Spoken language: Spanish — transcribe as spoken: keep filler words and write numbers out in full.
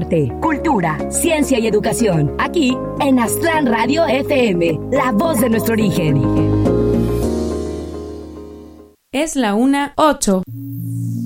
arte, cultura, ciencia y educación. Aquí en Aztlán Radio F M, la voz de nuestro origen. Es la una ocho.